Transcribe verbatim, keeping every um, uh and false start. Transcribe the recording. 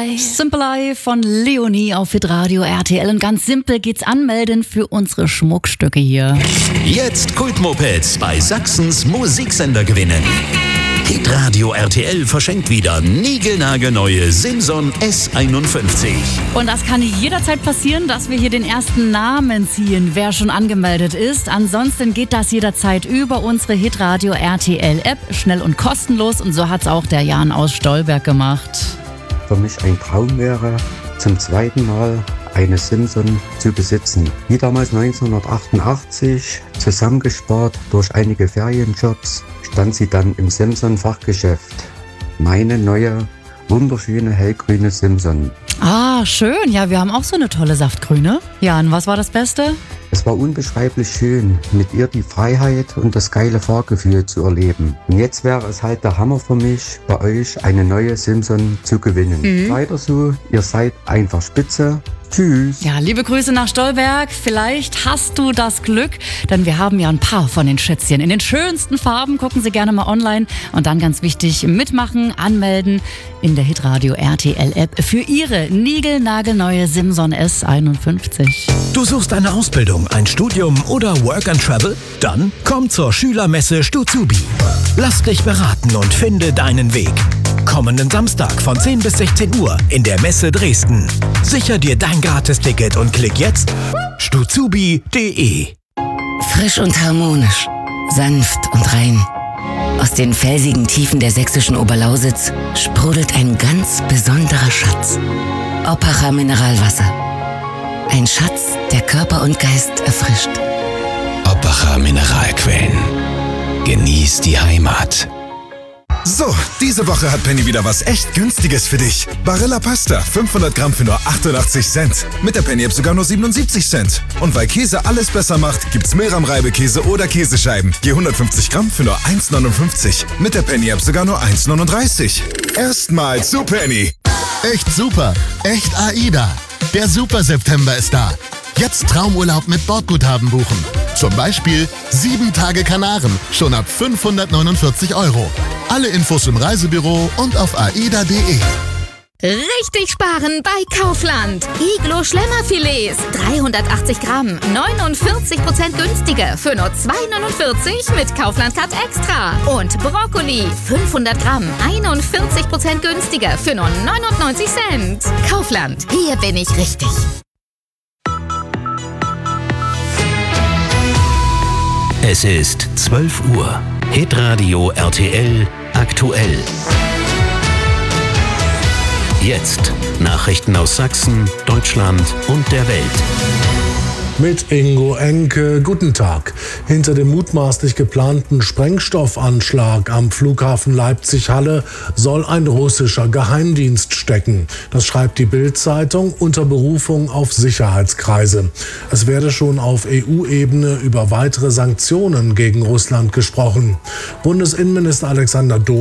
Eye. Simple Eye von Leonie auf Hitradio R T L. Und ganz simpel geht's anmelden für unsere Schmuckstücke hier. Jetzt Kultmopeds bei Sachsens Musiksender gewinnen. Hitradio R T L verschenkt wieder niegelnagelneue Simson S einundfünfzig. Und das kann jederzeit passieren, dass wir hier den ersten Namen ziehen, wer schon angemeldet ist. Ansonsten geht das jederzeit über unsere Hitradio R T L App, schnell und kostenlos. Und so hat's auch der Jan aus Stolberg gemacht. Für mich ein Traum wäre, zum zweiten Mal eine Simson zu besitzen. Wie damals neunzehnhundertachtundachtzig, zusammengespart durch einige Ferienjobs, stand sie dann im Simson-Fachgeschäft. Meine neue, wunderschöne hellgrüne Simson. Ah, schön. Ja, wir haben auch so eine tolle Saftgrüne. Jan, was war das Beste? Es war unbeschreiblich schön, mit ihr die Freiheit und das geile Fahrgefühl zu erleben. Und jetzt wäre es halt der Hammer für mich, bei euch eine neue Simson zu gewinnen. Mhm. Weiter so, ihr seid einfach spitze. Tschüss. Ja, liebe Grüße nach Stolberg. Vielleicht hast du das Glück, denn wir haben ja ein paar von den Schätzchen in den schönsten Farben. Gucken Sie gerne mal online und dann ganz wichtig mitmachen, anmelden in der Hitradio R T L App für Ihre niegelnagelneue Simson S einundfünfzig. Du suchst eine Ausbildung, ein Studium oder Work and Travel? Dann komm zur Schülermesse Stuzubi. Lass dich beraten und finde deinen Weg. Kommenden Samstag von zehn bis sechzehn Uhr in der Messe Dresden. Sicher dir dein Gratisticket und klick jetzt stuzubi punkt de. Frisch und harmonisch, sanft und rein. Aus den felsigen Tiefen der sächsischen Oberlausitz sprudelt ein ganz besonderer Schatz. Oppacher Mineralwasser. Ein Schatz, der Körper und Geist erfrischt. Oppacher Mineralquellen. Genieß die Heimat. So, diese Woche hat Penny wieder was echt Günstiges für dich. Barilla Pasta, fünfhundert Gramm für nur achtundachtzig Cent. Mit der Penny-App sogar nur siebenundsiebzig Cent. Und weil Käse alles besser macht, gibt's Meram-Reibekäse oder Käsescheiben. Je hundertfünfzig Gramm für nur eins neunundfünfzig. Mit der Penny-App sogar nur eins neununddreißig. Erstmal zu Penny. Echt super, echt AIDA. Der Super September ist da. Jetzt Traumurlaub mit Bordguthaben buchen. Zum Beispiel sieben Tage Kanaren, schon ab fünfhundertneunundvierzig Euro. Alle Infos im Reisebüro und auf aida punkt de. Richtig sparen bei Kaufland. Iglo Schlemmerfilets, dreihundertachtzig Gramm, neunundvierzig Prozent günstiger für nur zwei neunundvierzig mit Kaufland Cut Extra. Und Brokkoli, fünfhundert Gramm, einundvierzig Prozent günstiger für nur neunundneunzig Cent. Kaufland, hier bin ich richtig. Es ist zwölf Uhr. Hitradio R T L aktuell. Jetzt Nachrichten aus Sachsen, Deutschland und der Welt. Mit Ingo Enke, guten Tag. Hinter dem mutmaßlich geplanten Sprengstoffanschlag am Flughafen Leipzig-Halle soll ein russischer Geheimdienst stecken. Das schreibt die Bild-Zeitung unter Berufung auf Sicherheitskreise. Es werde schon auf E U-Ebene über weitere Sanktionen gegen Russland gesprochen. Bundesinnenminister Alexander Dobrindt